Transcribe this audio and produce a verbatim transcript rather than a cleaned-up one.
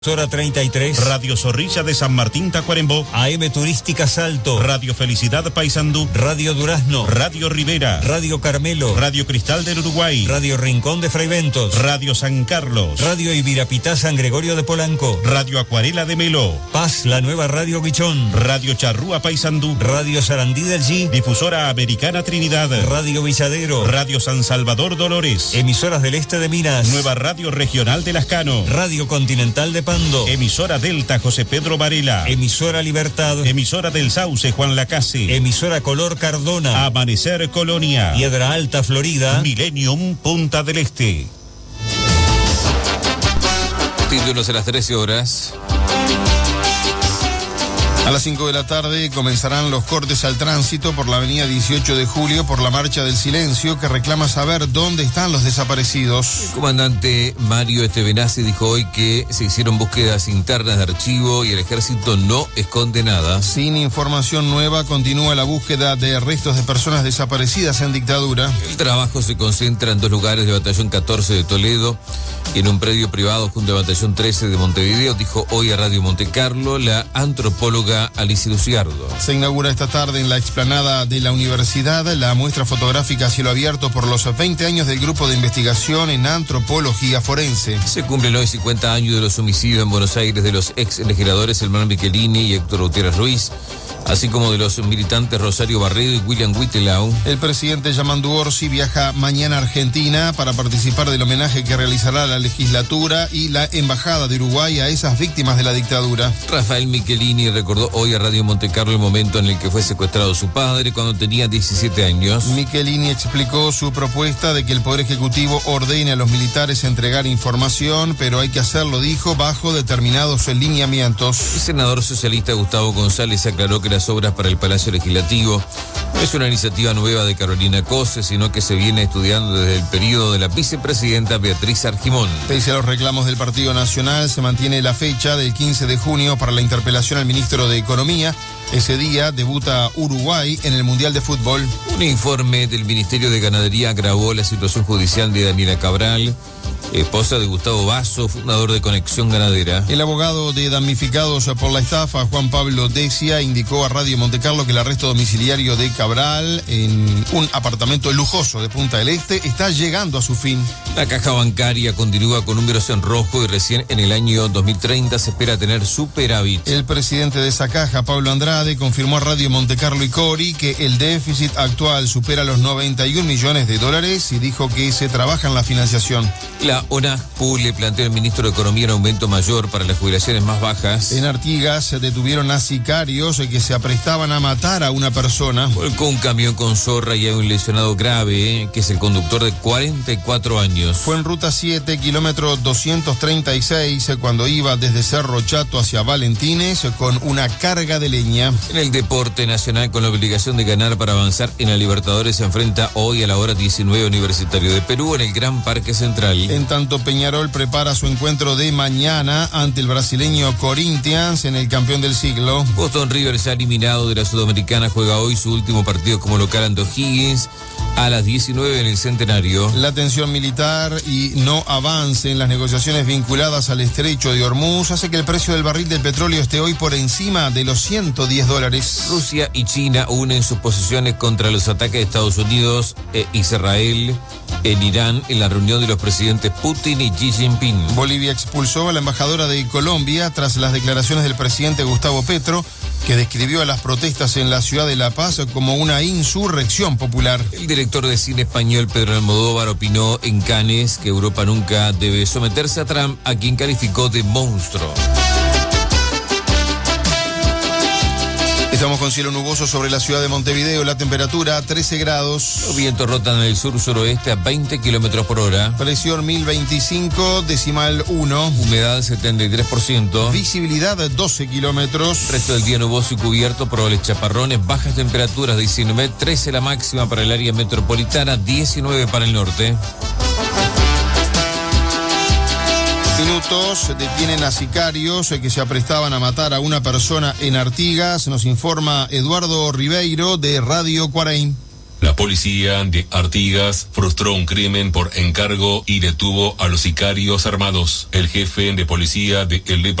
Hora treinta y tres. Radio Zorrilla de San Martín Tacuarembó. A M Turística Salto. Radio Felicidad Paysandú. Radio Durazno. Radio Rivera. Radio Carmelo. Radio Cristal del Uruguay. Radio Rincón de Fraiventos. Radio San Carlos. Radio Ibirapitá San Gregorio de Polanco. Radio Acuarela de Melo. Paz, la nueva Radio Guichón. Radio Charrúa Paysandú. Radio Sarandí del G. Difusora Americana Trinidad. Radio Villadero. Radio San Salvador Dolores. Emisoras del Este de Minas. Nueva Radio Regional de Lascano. Radio Continental de Pando. Emisora Delta José Pedro Varela. Emisora Libertad. Emisora del Sauce Juan Lacase. Emisora Color Cardona. Amanecer Colonia. Piedra Alta Florida. Millennium Punta del Este. Títulos a las trece horas. A las cinco de la tarde comenzarán los cortes al tránsito por la avenida dieciocho de julio por la Marcha del Silencio, que reclama saber dónde están los desaparecidos. El comandante Mario Estevenazzi dijo hoy que se hicieron búsquedas internas de archivo y el ejército no esconde nada. Sin información nueva, continúa la búsqueda de restos de personas desaparecidas en dictadura. El trabajo se concentra en dos lugares de Batallón catorce de Toledo y en un predio privado junto al Batallón trece de Montevideo, dijo hoy a Radio Montecarlo la antropóloga Alicia Luciardo. Se inaugura esta tarde en la explanada de la universidad la muestra fotográfica a cielo abierto por los veinte años del Grupo de Investigación en Antropología Forense. Se cumplen hoy cincuenta años de los homicidios en Buenos Aires de los ex legisladores Elmar Michelini y Héctor Gutiérrez Ruiz, así como de los militantes Rosario Barredo y William Whitelau. El presidente Yamandu Orsi viaja mañana a Argentina para participar del homenaje que realizará la legislatura y la embajada de Uruguay a esas víctimas de la dictadura. Rafael Michelini recordó hoy a Radio Montecarlo el momento en el que fue secuestrado su padre cuando tenía diecisiete años. Michelini explicó su propuesta de que el Poder Ejecutivo ordene a los militares entregar información, pero hay que hacerlo, dijo, bajo determinados lineamientos. El senador socialista Gustavo González aclaró que las obras para el Palacio Legislativo no es una iniciativa nueva de Carolina Cose, sino que se viene estudiando desde el periodo de la vicepresidenta Beatriz Argimón. Pese a los reclamos del Partido Nacional, se mantiene la fecha del quince de junio para la interpelación al ministro de Economía. Ese día debuta Uruguay en el Mundial de Fútbol. Un informe del Ministerio de Ganadería agravó la situación judicial de Daniela Cabral, esposa de Gustavo Basso, fundador de Conexión Ganadera. El abogado de damnificados por la estafa, Juan Pablo Decia, indicó a Radio Montecarlo que el arresto domiciliario de Cabral en un apartamento lujoso de Punta del Este está llegando a su fin. La caja bancaria continúa con números en rojo y recién en el año dos mil treinta se espera tener superávit. El presidente de esa caja, Pablo Andrade, confirmó a Radio Montecarlo y Cori que el déficit actual supera los noventa y un millones de dólares y dijo que se trabaja en la financiación. La ONASPU le planteó al ministro de Economía un aumento mayor para las jubilaciones más bajas. En Artigas se detuvieron a sicarios que se aprestaban a matar a una persona. Volcó un camión con zorra y hay un lesionado grave, que es el conductor de cuarenta y cuatro años. Fue en ruta siete, kilómetro doscientos treinta y seis, cuando iba desde Cerro Chato hacia Valentines con una carga de leña. En el deporte nacional, con la obligación de ganar para avanzar en la Libertadores, se enfrenta hoy a la hora diecinueve Universitario de Perú en el Gran Parque Central. En tanto, Peñarol prepara su encuentro de mañana ante el brasileño Corinthians en el campeón del siglo. Boston River, ya eliminado de la Sudamericana, juega hoy su último partido como local ante O'Higgins a las diecinueve en el Centenario. La tensión militar y no avance en las negociaciones vinculadas al estrecho de Hormuz hace que el precio del barril del petróleo esté hoy por encima de los ciento diez dólares. Rusia y China unen sus posiciones contra los ataques de Estados Unidos e Israel en Irán en la reunión de los presidentes Putin y Xi Jinping. Bolivia expulsó a la embajadora de Colombia tras las declaraciones del presidente Gustavo Petro, que describió a las protestas en la ciudad de La Paz como una insurrección popular. El director de cine español Pedro Almodóvar opinó en Cannes que Europa nunca debe someterse a Trump, a quien calificó de monstruo. Estamos con cielo nuboso sobre la ciudad de Montevideo, la temperatura trece grados. Los vientos rotan en el sur-suroeste a veinte kilómetros por hora. Presión mil veinticinco, decimal uno. Humedad setenta y tres por ciento. Visibilidad doce kilómetros. Resto del día nuboso y cubierto, probables chaparrones, bajas temperaturas diecinueve, trece la máxima para el área metropolitana, diecinueve para el norte. Minutos, detienen a sicarios que se aprestaban a matar a una persona en Artigas, nos informa Eduardo Ribeiro de Radio Cuaraín. La policía de Artigas frustró un crimen por encargo y detuvo a los sicarios armados. El jefe de policía de el